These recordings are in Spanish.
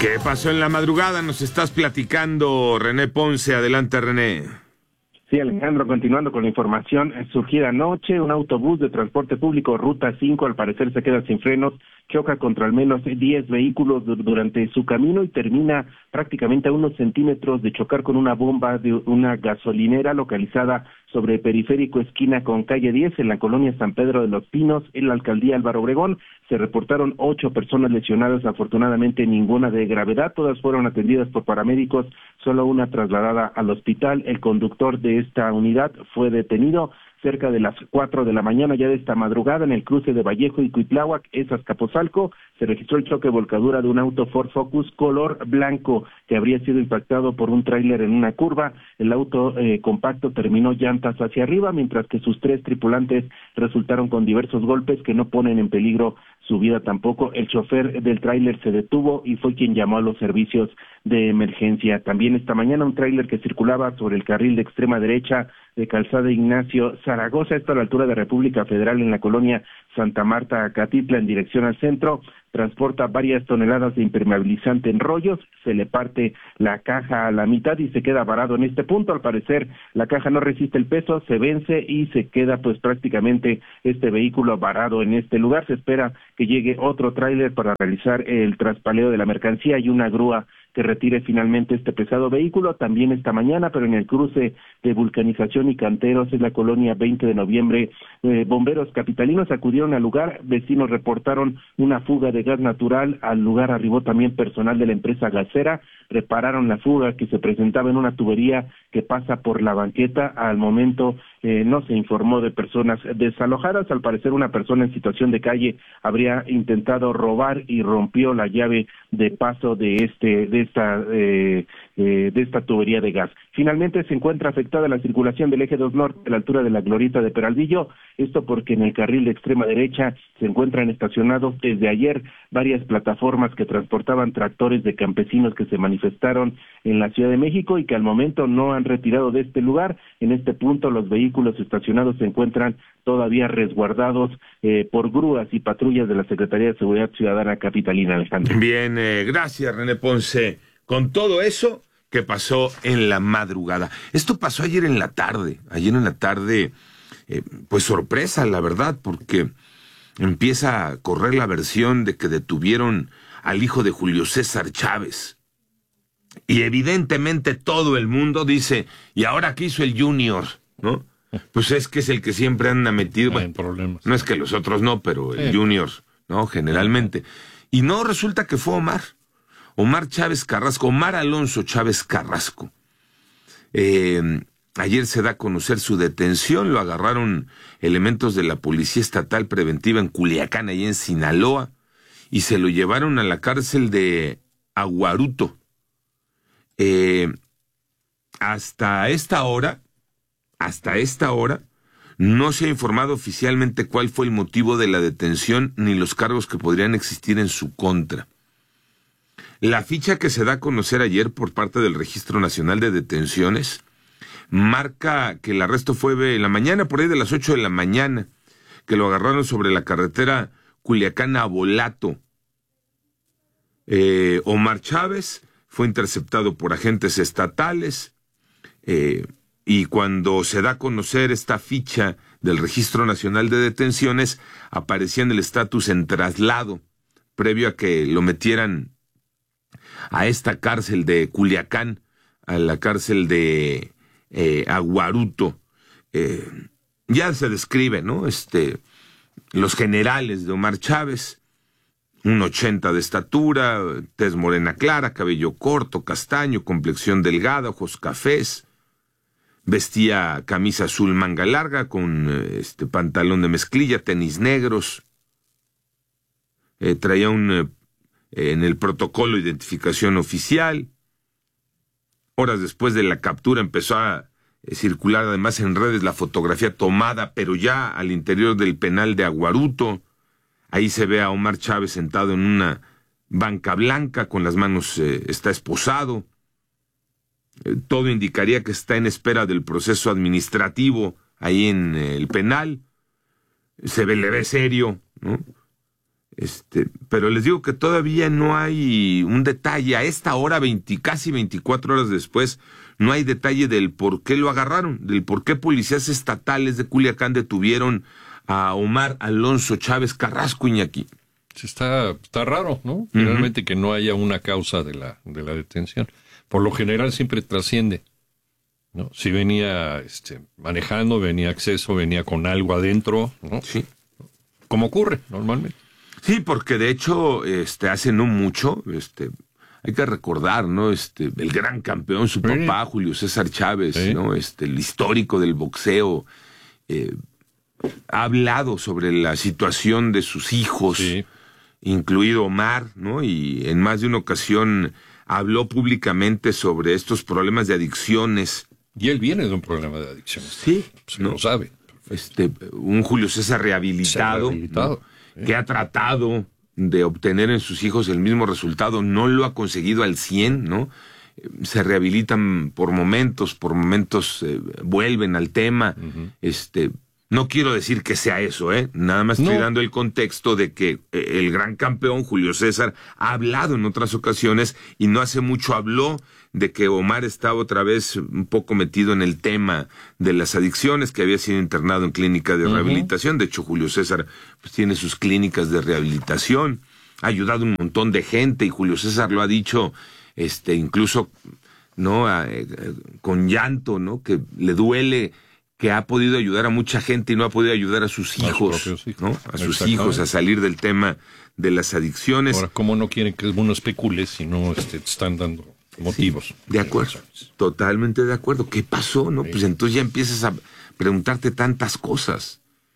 ¿Qué pasó en la madrugada? Nos estás platicando, René Ponce. Adelante, René. Sí, Alejandro, continuando con la información surgida anoche, un autobús de transporte público Ruta 5 al parecer se queda sin frenos, choca contra al menos 10 vehículos durante su camino y termina prácticamente a unos centímetros de chocar con una bomba de una gasolinera localizada sobre Periférico esquina con calle 10 en la colonia San Pedro de los Pinos, en la alcaldía Álvaro Obregón. Se reportaron 8 personas lesionadas, afortunadamente ninguna de gravedad, todas fueron atendidas por paramédicos, solo una trasladada al hospital. El conductor de esta unidad fue detenido cerca de las 4 de la mañana ya de esta madrugada en el cruce de Vallejo y Cuitláhuac, es Azcapotzalco. Se registró el choque volcadura de un auto Ford Focus color blanco que habría sido impactado por un tráiler en una curva. El auto compacto terminó llantas hacia arriba, mientras que sus 3 tripulantes resultaron con diversos golpes que no ponen en peligro su vida tampoco. El chofer del tráiler se detuvo y fue quien llamó a los servicios de emergencia. También esta mañana un tráiler que circulaba sobre el carril de extrema derecha de Calzada Ignacio Zaragoza, esto a la altura de República Federal en la colonia Santa Marta, Acatitla, en dirección al centro, transporta varias toneladas de impermeabilizante en rollos, se le parte la caja a la mitad y se queda varado en este punto. Al parecer la caja no resiste el peso, se vence y se queda pues prácticamente este vehículo varado en este lugar. Se espera que llegue otro tráiler para realizar el traspaleo de la mercancía y una grúa que retire finalmente este pesado vehículo. También esta mañana, pero en el cruce de Vulcanización y Canteros, en la colonia 20 de noviembre, bomberos capitalinos acudieron al lugar, vecinos reportaron una fuga de gas natural, al lugar arribó también personal de la empresa gasera, repararon la fuga que se presentaba en una tubería que pasa por la banqueta. Al momento no se informó de personas desalojadas. Al parecer una persona en situación de calle habría intentado robar y rompió la llave de paso de esta tubería de gas. Finalmente se encuentra afectada la circulación del eje 2 norte a la altura de la glorieta de Peralvillo, esto porque en el carril de extrema derecha se encuentran estacionados desde ayer varias plataformas que transportaban tractores de campesinos que se manifestaron en la Ciudad de México y que al momento no han retirado de este lugar. En este punto los vehículos estacionados se encuentran todavía resguardados por grúas y patrullas de la Secretaría de Seguridad Ciudadana capitalina, Alejandro. Bien, gracias, René Ponce. Con todo eso que pasó en la madrugada. Esto pasó ayer en la tarde, pues sorpresa, la verdad, porque empieza a correr la versión de que detuvieron al hijo de Julio César Chávez. Y evidentemente todo el mundo dice, ¿y ahora qué hizo el Junior? ¿No? Pues es que es el que siempre anda metido. Bueno, problemas. No es que los otros no, pero el Junior, ¿no? Generalmente. Y no, resulta que fue Omar Chávez Carrasco, Omar Alonso Chávez Carrasco. Ayer se da a conocer su detención, lo agarraron elementos de la Policía Estatal Preventiva en Culiacán, ahí en Sinaloa, y se lo llevaron a la cárcel de Aguaruto. Hasta esta hora, no se ha informado oficialmente cuál fue el motivo de la detención ni los cargos que podrían existir en su contra. La ficha que se da a conocer ayer por parte del Registro Nacional de Detenciones marca que el arresto fue en la mañana, por ahí de las 8 de la mañana, que lo agarraron sobre la carretera Culiacán-Abolato. Omar Chávez fue interceptado por agentes estatales y cuando se da a conocer esta ficha del Registro Nacional de Detenciones, aparecía en el estatus en traslado, previo a que lo metieran a esta cárcel de Culiacán, a la cárcel de Aguaruto. Ya se describe, ¿no? Los generales de Omar Chávez, 1.80 de estatura, tez morena clara, cabello corto, castaño, complexión delgada, ojos cafés, vestía camisa azul manga larga con pantalón de mezclilla, tenis negros, traía en el protocolo de identificación oficial. Horas después de la captura empezó a circular además en redes la fotografía tomada, pero ya al interior del penal de Aguaruto. Ahí se ve a Omar Chávez sentado en una banca blanca, con las manos está esposado. Todo indicaría que está en espera del proceso administrativo ahí en el penal. Le ve serio, ¿no? Pero les digo que todavía no hay un detalle. A esta hora, casi 24 horas después, no hay detalle del por qué lo agarraron, del por qué policías estatales de Culiacán detuvieron a Omar Alonso Chávez Carrasco, Iñaki. Está raro, ¿no? Finalmente que no haya una causa de la detención. Por lo general siempre trasciende, ¿no? Si venía manejando, venía acceso, venía con algo adentro, ¿no? Sí. Como ocurre normalmente. Sí, porque de hecho, hace no mucho, hay que recordar, ¿no? El gran campeón, su papá, Julio César Chávez, sí, ¿no? El histórico del boxeo, ha hablado sobre la situación de sus hijos, sí, incluido Omar, ¿no? Y en más de una ocasión habló públicamente sobre estos problemas de adicciones. Y él viene de un problema de adicciones. Sí, ¿no? Lo sabe. Un Julio César rehabilitado, ¿no? Sí, que ha tratado de obtener en sus hijos el mismo resultado, no lo ha conseguido al 100, ¿no? Se rehabilitan por momentos vuelven al tema. No quiero decir que sea eso, nada más estoy dando el contexto de que el gran campeón Julio César ha hablado en otras ocasiones y no hace mucho habló de que Omar estaba otra vez un poco metido en el tema de las adicciones, que había sido internado en clínica de rehabilitación. De hecho, Julio César pues tiene sus clínicas de rehabilitación, ha ayudado a un montón de gente y Julio César lo ha dicho, incluso, ¿no? Con llanto, ¿no? Que le duele que ha podido ayudar a mucha gente y no ha podido ayudar a sus hijos, ¿no? A sus hijos a salir del tema de las adicciones. Ahora, ¿cómo no quieren que uno especule si no te están dando motivos? Sí, de acuerdo, totalmente de acuerdo. ¿Qué pasó, no? Sí. Pues entonces ya empiezas a preguntarte tantas cosas,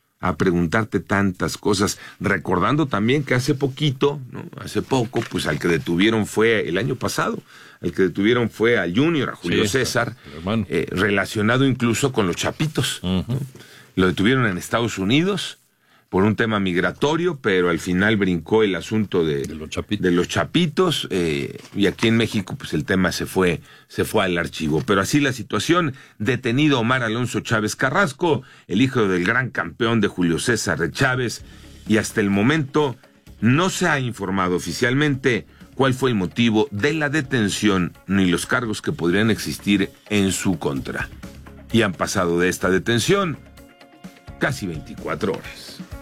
recordando también que hace poco, pues al que detuvieron fue el año pasado, a Junior, a Julio César, relacionado incluso con los Chapitos. ¿No? Lo detuvieron en Estados Unidos por un tema migratorio, pero al final brincó el asunto de los Chapitos, y aquí en México pues el tema se fue al archivo. Pero así la situación. Detenido Omar Alonso Chávez Carrasco, el hijo del gran campeón de Julio César Chávez, y hasta el momento no se ha informado oficialmente cuál fue el motivo de la detención ni los cargos que podrían existir en su contra. Y han pasado de esta detención casi 24 horas.